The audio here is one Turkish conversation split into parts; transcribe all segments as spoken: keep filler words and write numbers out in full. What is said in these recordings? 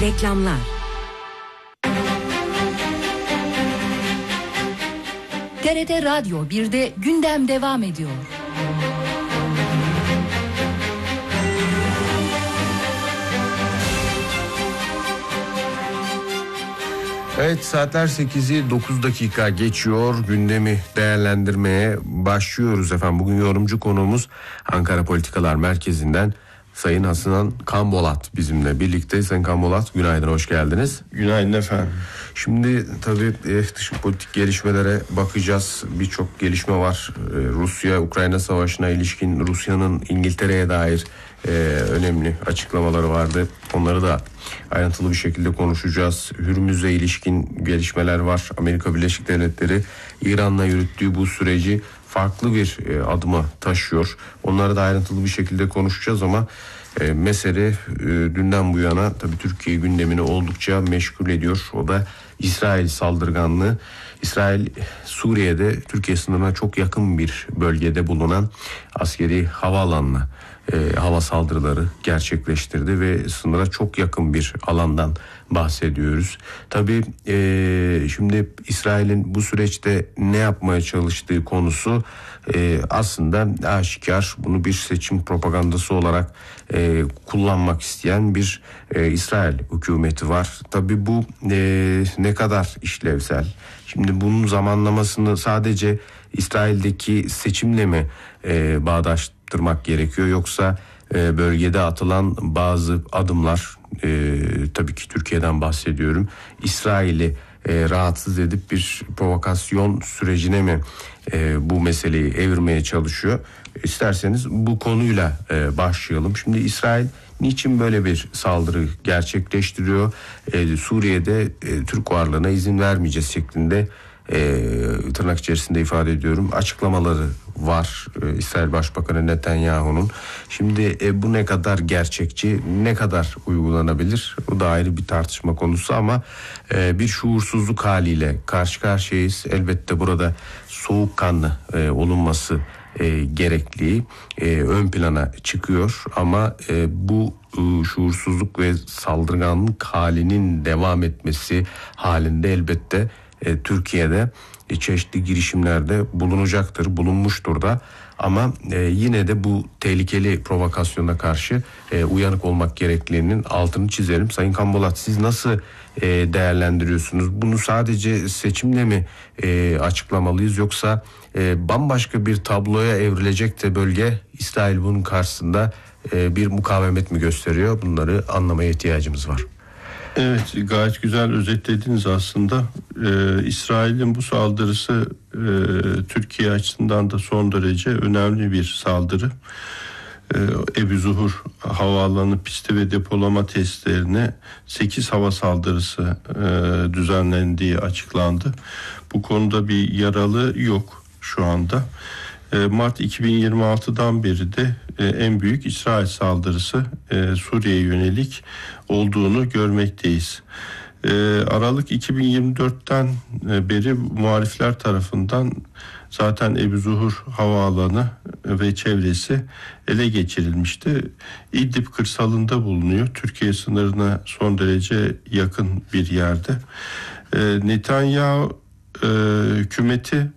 Reklamlar. T R T Radyo birde gündem devam ediyor. Evet, saatler sekizi dokuz dakika geçiyor. Gündemi değerlendirmeye başlıyoruz efendim. Bugün yorumcu konuğumuz Ankara Politikalar Merkezi'nden Sayın Hasan Kambolat bizimle birlikte. Sayın Kambolat, günaydın, hoş geldiniz. Günaydın efendim. Şimdi tabii dış politik gelişmelere bakacağız. Birçok gelişme var. Rusya-Ukrayna savaşına ilişkin Rusya'nın İngiltere'ye dair e, önemli açıklamaları vardı. Onları da ayrıntılı bir şekilde konuşacağız. Hürmüz'e ilişkin gelişmeler var. Amerika Birleşik Devletleri İran'la yürüttüğü bu süreci farklı bir e, adıma taşıyor. Onları da ayrıntılı bir şekilde konuşacağız ama e, mesele e, dünden bu yana tabii Türkiye gündemini oldukça meşgul ediyor. O da İsrail saldırganlığı. İsrail Suriye'de Türkiye sınırına çok yakın bir bölgede bulunan askeri havaalanına e, hava saldırıları gerçekleştirdi ve sınıra çok yakın bir alandan bahsediyoruz. Tabii e, şimdi İsrail'in bu süreçte ne yapmaya çalıştığı konusu e, aslında aşikar. Bunu bir seçim propagandası olarak e, kullanmak isteyen bir e, İsrail hükümeti var. Tabii bu e, ne kadar işlevsel? Şimdi bunun zamanlamasını sadece İsrail'deki seçimle mi e, bağdaştırmak gerekiyor, yoksa e, bölgede atılan bazı adımlar, e, tabii ki Türkiye'den bahsediyorum, İsrail'i e, rahatsız edip bir provokasyon sürecine mi e, bu meseleyi evirmeye çalışıyor? İsterseniz bu konuyla e, başlayalım. Şimdi İsrail niçin böyle bir saldırı gerçekleştiriyor? E, Suriye'de e, Türk varlığına izin vermeyeceğiz şeklinde e, tırnak içerisinde ifade ediyorum açıklamaları var e, İsrail Başbakanı Netanyahu'nun. Şimdi e, bu ne kadar gerçekçi, ne kadar uygulanabilir? Bu da ayrı bir tartışma konusu ama e, bir şuursuzluk haliyle karşı karşıyayız. Elbette burada soğukkanlı e, olunması e, gerekliği e, ön plana çıkıyor ama e, bu e, şuursuzluk ve saldırganlık halinin devam etmesi halinde elbette e, Türkiye'de e, çeşitli girişimlerde bulunacaktır, bulunmuştur da. Ama e, yine de bu tehlikeli provokasyona karşı e, uyanık olmak gerekliliğinin altını çizelim. Sayın Kambolat, siz nasıl e, değerlendiriyorsunuz? Bunu sadece seçimle mi e, açıklamalıyız, yoksa e, bambaşka bir tabloya evrilecek de bölge İsrail bunun karşısında e, bir mukavemet mi gösteriyor? Bunları anlamaya ihtiyacımız var. Evet, gayet güzel özetlediniz aslında. Ee, İsrail'in bu saldırısı e, Türkiye açısından da son derece önemli bir saldırı. Ee, Ebu Zuhur havaalanı pisti ve depolama testlerine sekiz hava saldırısı e, düzenlendiği açıklandı. Bu konuda bir yaralı yok şu anda. Mart iki bin yirmi altıdan beri de en büyük İsrail saldırısı Suriye'ye yönelik olduğunu görmekteyiz. Aralık iki bin yirmi dörtten beri muhalifler tarafından zaten Ebu Zuhur havaalanı ve çevresi ele geçirilmişti. İdlib kırsalında bulunuyor. Türkiye sınırına son derece yakın bir yerde. Netanyahu hükümeti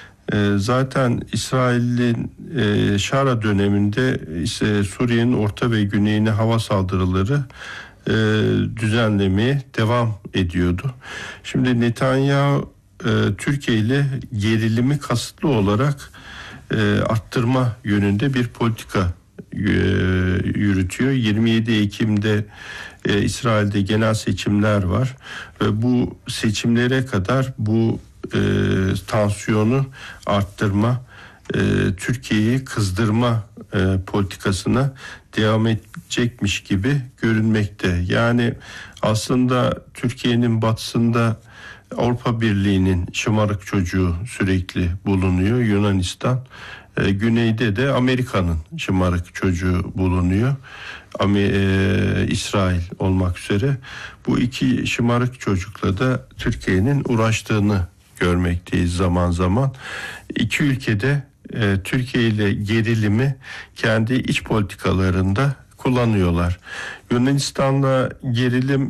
zaten İsrail'in e, Şara döneminde ise Suriye'nin orta ve güneyine hava saldırıları e, düzenlemeye devam ediyordu. Şimdi Netanyahu e, Türkiye ile gerilimi kasıtlı olarak e, arttırma yönünde bir politika e, yürütüyor. yirmi yedi Ekim'de e, İsrail'de genel seçimler var ve bu seçimlere kadar bu E, tansiyonu arttırma, e, Türkiye'yi kızdırma e, politikasına devam edecekmiş gibi görünmekte. Yani aslında Türkiye'nin batısında Avrupa Birliği'nin şımarık çocuğu sürekli bulunuyor, Yunanistan. E, güneyde de Amerika'nın şımarık çocuğu bulunuyor, Ama, e, İsrail olmak üzere. Bu iki şımarık çocukla da Türkiye'nin uğraştığını görmekteyiz zaman zaman. İki ülkede e, Türkiye ile gerilimi kendi iç politikalarında kullanıyorlar. Yunanistan'la gerilim